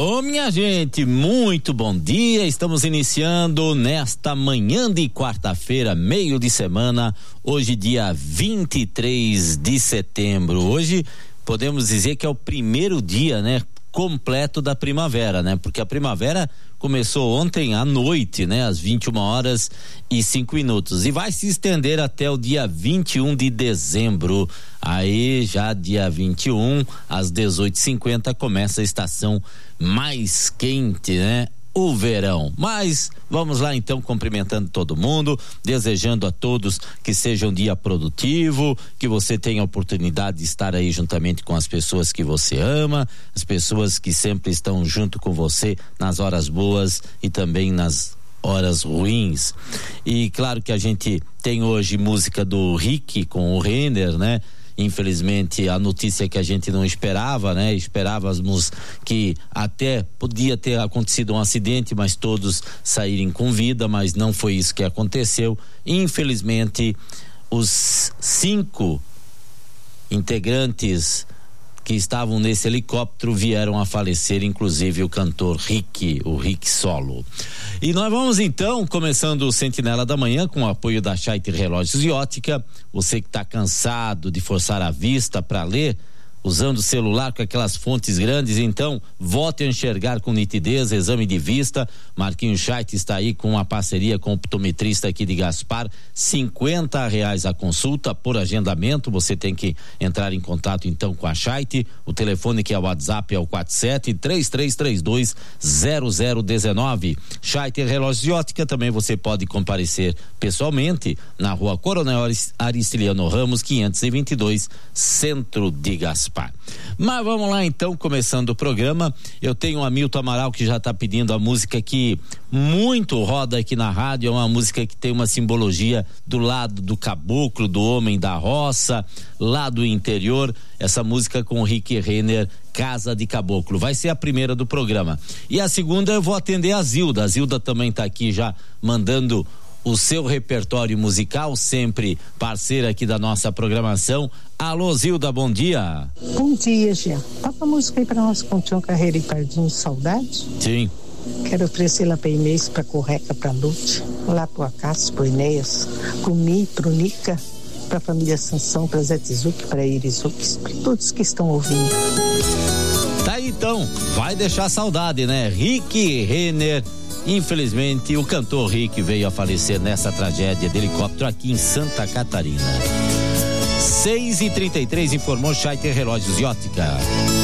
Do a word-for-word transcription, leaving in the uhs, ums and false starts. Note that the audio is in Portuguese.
Ô, minha gente, muito bom dia. Estamos iniciando nesta manhã de quarta-feira, meio de semana, hoje dia vinte e três de setembro. Hoje podemos dizer que é o primeiro dia, né, completo da primavera, né? Porque a primavera começou ontem à noite, né? Às vinte e uma horas e cinco minutos. E vai se estender até o dia vinte e um de dezembro. Aí, já dia vinte e um, às dezoito e cinquenta, começa a estação mais quente, né? O verão. Mas vamos lá então, cumprimentando todo mundo, desejando a todos que seja um dia produtivo, que você tenha a oportunidade de estar aí juntamente com as pessoas que você ama, as pessoas que sempre estão junto com você nas horas boas e também nas horas ruins. E claro que a gente tem hoje música do Rick com o Renner, né? Infelizmente, a notícia que a gente não esperava, né? Esperávamos que até podia ter acontecido um acidente, mas todos saírem com vida, mas não foi isso que aconteceu. Infelizmente, os cinco integrantes que estavam nesse helicóptero vieram a falecer, inclusive o cantor Rick, o Rick Solo. E nós vamos então, começando o Sentinela da Manhã com o apoio da Scheidt Relógios e Ótica. Você que está cansado de forçar a vista para ler, usando o celular com aquelas fontes grandes, então volte a enxergar com nitidez, exame de vista. Marquinhos Scheidt está aí com uma parceria com o optometrista aqui de Gaspar, cinquenta reais a consulta por agendamento. Você tem que entrar em contato então com a Scheidt. O telefone que é o WhatsApp é o quatro sete, três três três dois, zero zero um nove. Scheidt Relógios e Ótica, também você pode comparecer pessoalmente na rua Coronel Aristiliano Ramos, quinhentos e vinte e dois, centro de Gaspar. Mas vamos lá então, começando o programa. Eu tenho o Hamilton Amaral que já está pedindo a música que muito roda aqui na rádio. É uma música que tem uma simbologia do lado do caboclo, do homem da roça, lá do interior. Essa música com o Rick Renner, Casa de Caboclo, vai ser a primeira do programa. E a segunda eu vou atender a Zilda. A Zilda também está aqui já mandando o seu repertório musical, sempre parceira aqui da nossa programação. Alô, Zilda, bom dia. Bom dia, Jean. Toca a música aí pra nós com Tião Carreira e Pardinho, Saudade. Sim. Quero oferecer lá pra Inês, pra Correca, pra Lute, lá pro Acácio, pro Enéas, pro Mi, pro Nica, pra família Sansão, pra Zé Tizuki, pra Irizuki, pra todos que estão ouvindo. Tá aí então, vai deixar saudade, né? Rick Renner. Infelizmente, o cantor Rick veio a falecer nessa tragédia de helicóptero aqui em Santa Catarina. seis e trinta e três, informou Scheidt Relógios e Ótica.